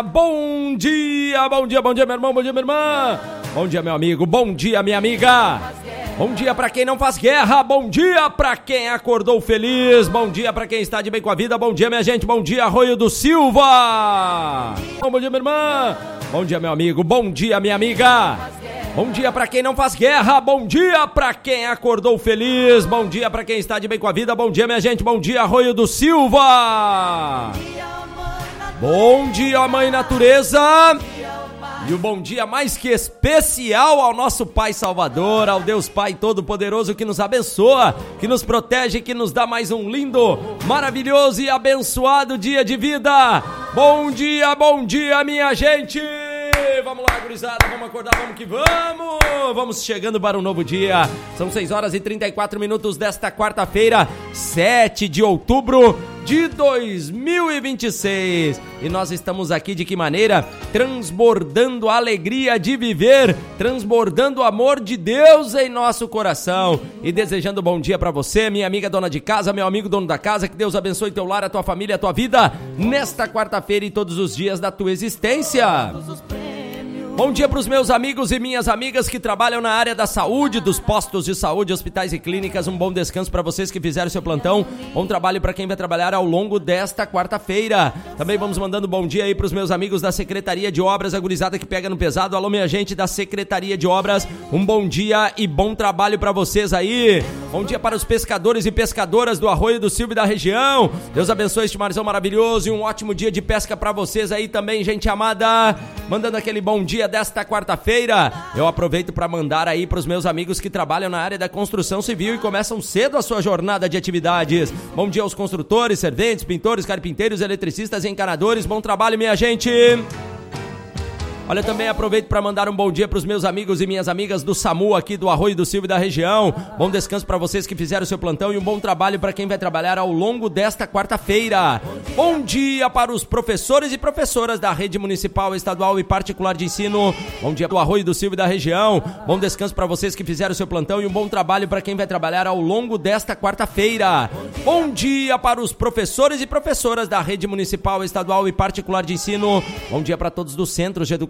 bom dia, bom dia, bom dia, meu irmão, bom dia, minha irmã. Bom dia, meu amigo, bom dia, minha amiga. Bom dia pra quem não faz guerra, bom dia pra quem acordou feliz, bom dia pra quem está de bem com a vida, bom dia, minha gente, bom dia, Arroio do Silva. Bom dia, minha irmã. Bom dia, meu amigo, bom dia, minha amiga. Bom dia pra quem não faz guerra, bom dia pra quem acordou feliz, bom dia pra quem está de bem com a vida, bom dia, minha gente, bom dia, Arroio do Silva. Bom dia, Mãe Natureza. E o bom dia mais que especial ao nosso Pai Salvador, ao Deus Pai Todo-Poderoso que nos abençoa, que nos protege, que nos dá mais um lindo, maravilhoso e abençoado dia de vida. Bom dia, minha gente! Vamos lá, gurizada, vamos acordar, vamos que vamos! Vamos chegando para um novo dia. São 6 horas e 34 minutos desta quarta-feira, 7 de outubro de 2026. E nós estamos aqui de que maneira? Transbordando a alegria de viver, transbordando o amor de Deus em nosso coração. E desejando bom dia para você, minha amiga dona de casa, meu amigo dono da casa. Que Deus abençoe teu lar, a tua família, a tua vida nesta quarta-feira e todos os dias da tua existência. Bom dia para os meus amigos e minhas amigas que trabalham na área da saúde, dos postos de saúde, hospitais e clínicas. Um bom descanso para vocês que fizeram seu plantão. Bom trabalho para quem vai trabalhar ao longo desta quarta-feira. Também vamos mandando bom dia aí para os meus amigos da Secretaria de Obras, a gurizada que pega no pesado. Alô, minha gente da Secretaria de Obras, um bom dia e bom trabalho para vocês aí. Bom dia para os pescadores e pescadoras do Arroio do Silva e da região. Deus abençoe este marzão maravilhoso e um ótimo dia de pesca para vocês aí também, gente amada. Mandando aquele bom dia desta quarta-feira. Eu aproveito para mandar aí para os meus amigos que trabalham na área da construção civil e começam cedo a sua jornada de atividades. Bom dia aos construtores, serventes, pintores, carpinteiros, eletricistas e encanadores. Bom trabalho, minha gente! Olha, também aproveito para mandar um bom dia para os meus amigos e minhas amigas do SAMU aqui do Arroio do Silva e da região. Bom descanso para vocês que fizeram seu plantão e um bom trabalho para quem vai trabalhar ao longo desta quarta-feira. Bom dia para os professores e professoras da rede municipal, estadual e particular de ensino. Bom dia do Arroio do Silva e da região. Bom descanso para vocês que fizeram seu plantão e um bom trabalho para quem vai trabalhar ao longo desta quarta-feira. Bom dia para os professores e professoras da rede municipal, estadual e particular de ensino. Bom dia para todos dos centros de educação